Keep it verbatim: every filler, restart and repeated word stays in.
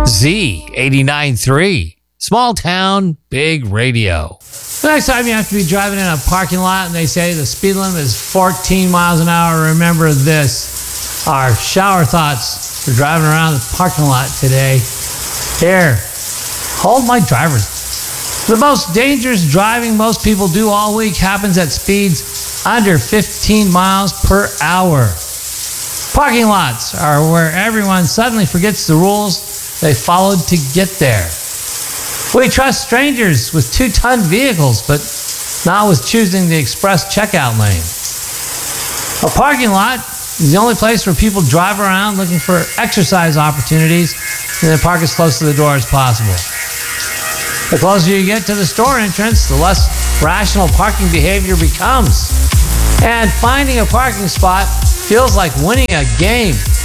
Z eighty-nine point three. Small town, big radio. The next time you have to be driving in a parking lot and they say the speed limit is fourteen miles an hour, remember this. Our shower thoughts for driving around the parking lot today. Here, hold my driver's. The most dangerous driving most people do all week happens at speeds under fifteen miles per hour. Parking lots are where everyone suddenly forgets the rules they followed to get there. We trust strangers with two-ton vehicles, but not with choosing the express checkout lane. A parking lot is the only place where people drive around looking for exercise opportunities and then park as close to the door as possible. The closer you get to the store entrance, the less rational parking behavior becomes. And finding a parking spot feels like winning a game.